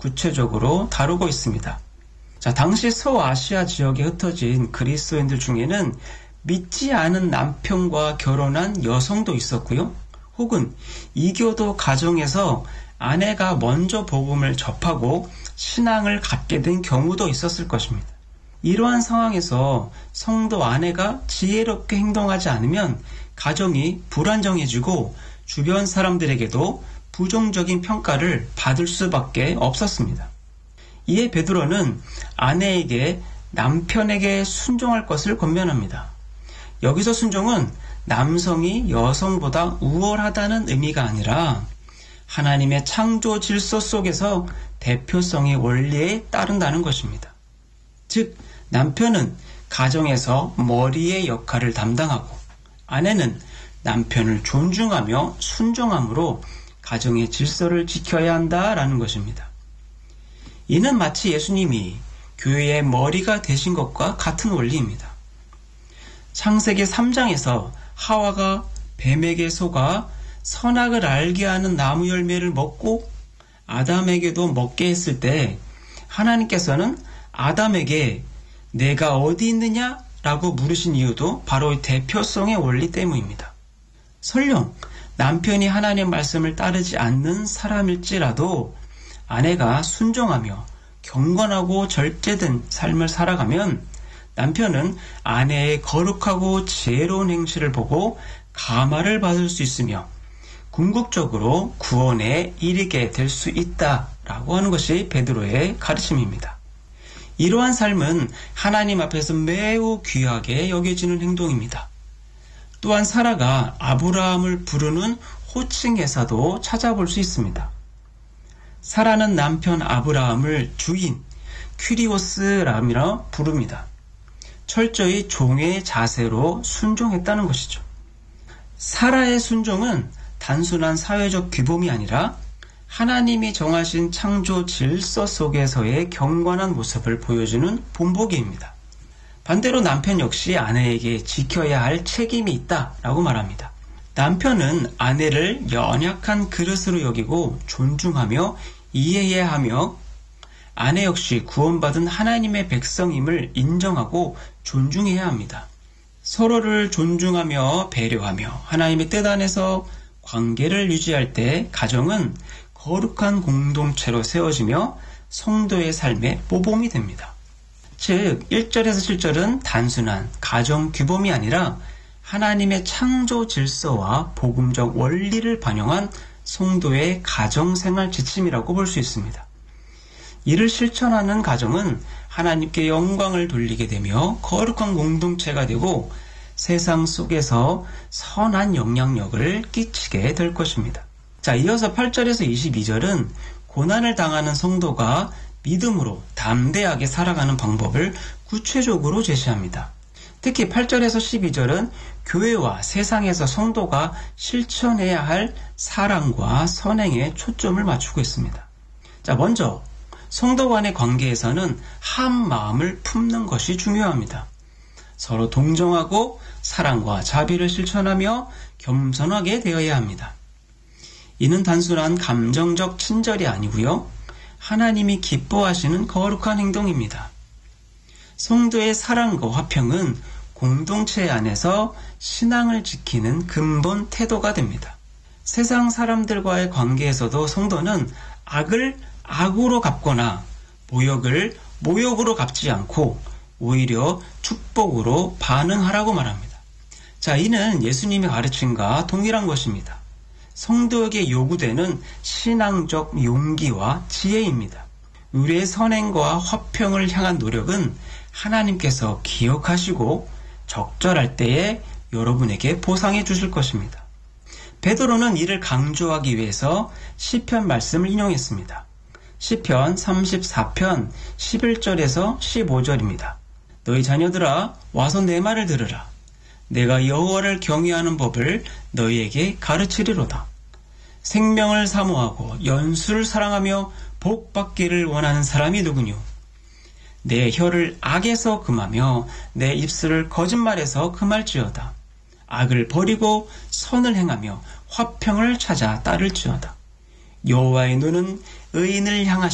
구체적으로 다루고 있습니다. 자, 당시 서아시아 지역에 흩어진 그리스도인들 중에는 믿지 않은 남편과 결혼한 여성도 있었고요. 혹은 이교도 가정에서 아내가 먼저 복음을 접하고 신앙을 갖게 된 경우도 있었을 것입니다. 이러한 상황에서 성도 아내가 지혜롭게 행동하지 않으면 가정이 불안정해지고 주변 사람들에게도 부정적인 평가를 받을 수밖에 없었습니다. 이에 베드로는 아내에게 남편에게 순종할 것을 권면합니다. 여기서 순종은 남성이 여성보다 우월하다는 의미가 아니라 하나님의 창조 질서 속에서 대표성의 원리에 따른다는 것입니다. 즉, 남편은 가정에서 머리의 역할을 담당하고 아내는 남편을 존중하며 순종함으로 가정의 질서를 지켜야 한다라는 것입니다. 이는 마치 예수님이 교회의 머리가 되신 것과 같은 원리입니다. 창세기 3장에서 하와가 뱀에게 속아 선악을 알게 하는 나무 열매를 먹고 아담에게도 먹게 했을 때 하나님께서는 아담에게 내가 어디 있느냐? 라고 물으신 이유도 바로 이 대표성의 원리 때문입니다. 설령 남편이 하나님의 말씀을 따르지 않는 사람일지라도 아내가 순종하며 경건하고 절제된 삶을 살아가면 남편은 아내의 거룩하고 지혜로운 행실을 보고 감화를 받을 수 있으며 궁극적으로 구원에 이르게 될 수 있다라고 하는 것이 베드로의 가르침입니다. 이러한 삶은 하나님 앞에서 매우 귀하게 여겨지는 행동입니다. 또한 사라가 아브라함을 부르는 호칭에서도 찾아볼 수 있습니다. 사라는 남편 아브라함을 주인 퀴리오스라며 부릅니다. 철저히 종의 자세로 순종했다는 것이죠. 사라의 순종은 단순한 사회적 규범이 아니라 하나님이 정하신 창조 질서 속에서의 경건한 모습을 보여주는 본보기입니다. 반대로 남편 역시 아내에게 지켜야 할 책임이 있다라고 말합니다. 남편은 아내를 연약한 그릇으로 여기고 존중하며 이해해야 하며 아내 역시 구원받은 하나님의 백성임을 인정하고 존중해야 합니다. 서로를 존중하며 배려하며 하나님의 뜻 안에서 관계를 유지할 때 가정은 거룩한 공동체로 세워지며 성도의 삶의 모범이 됩니다. 즉 1절에서 7절은 단순한 가정 규범이 아니라 하나님의 창조 질서와 복음적 원리를 반영한 성도의 가정생활 지침이라고 볼 수 있습니다. 이를 실천하는 가정은 하나님께 영광을 돌리게 되며 거룩한 공동체가 되고 세상 속에서 선한 영향력을 끼치게 될 것입니다. 자, 이어서 8절에서 22절은 고난을 당하는 성도가 믿음으로 담대하게 살아가는 방법을 구체적으로 제시합니다. 특히 8절에서 12절은 교회와 세상에서 성도가 실천해야 할 사랑과 선행에 초점을 맞추고 있습니다. 자, 먼저 성도 간의 관계에서는 한 마음을 품는 것이 중요합니다. 서로 동정하고 사랑과 자비를 실천하며 겸손하게 되어야 합니다. 이는 단순한 감정적 친절이 아니고요. 하나님이 기뻐하시는 거룩한 행동입니다. 성도의 사랑과 화평은 공동체 안에서 신앙을 지키는 근본 태도가 됩니다. 세상 사람들과의 관계에서도 성도는 악을 악으로 갚거나 모욕을 모욕으로 갚지 않고 오히려 축복으로 반응하라고 말합니다. 자, 이는 예수님의 가르침과 동일한 것입니다. 성도에게 요구되는 신앙적 용기와 지혜입니다. 우리의 선행과 화평을 향한 노력은 하나님께서 기억하시고 적절할 때에 여러분에게 보상해 주실 것입니다. 베드로는 이를 강조하기 위해서 시편 말씀을 인용했습니다. 시편 34편 11절에서 15절입니다. 너희 자녀들아 와서 내 말을 들으라. 내가 여호와를 경외하는 법을 너희에게 가르치리로다. 생명을 사모하고 연수를 사랑하며 복 받기를 원하는 사람이 누구뇨? 내 혀를 악에서 금하며 내 입술을 거짓말에서 금할지어다. 악을 버리고 선을 행하며 화평을 찾아 따를지어다. 여호와의 눈은 의인을 향하시고